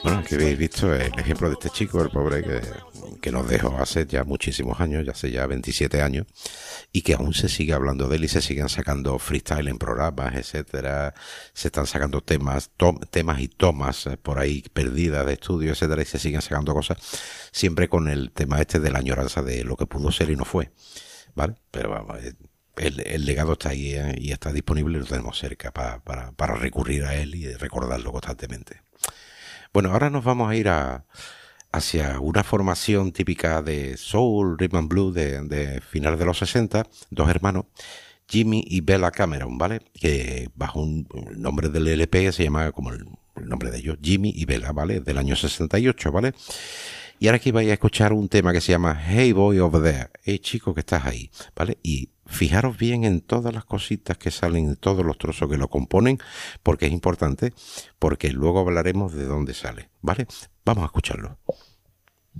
Bueno, aquí habéis visto el ejemplo de este chico, el pobre que nos dejó hace ya muchísimos años, ya hace ya 27 años, y que aún se sigue hablando de él y se siguen sacando freestyle en programas, etcétera. Se están sacando temas y tomas por ahí perdidas de estudio, etcétera, y se siguen sacando cosas, siempre con el tema este de la añoranza de lo que pudo ser y no fue, ¿vale? Pero vamos, el legado está ahí, y está disponible y lo tenemos cerca para recurrir a él y recordarlo constantemente. Bueno, ahora nos vamos a ir hacia una formación típica de soul, rhythm and blues de finales de los 60, dos hermanos, Jimmy y Bella Cameron, ¿vale? Que bajo el nombre del LP se llama como el nombre de ellos, Jimmy y Bella, ¿vale? Del año 68, ¿vale? Y ahora aquí vais a escuchar un tema que se llama Hey Boy Over There, hey chico que estás ahí, ¿vale? Y fijaros bien en todas las cositas que salen, en todos los trozos que lo componen, porque es importante, porque luego hablaremos de dónde sale, ¿vale? Vamos a escucharlo.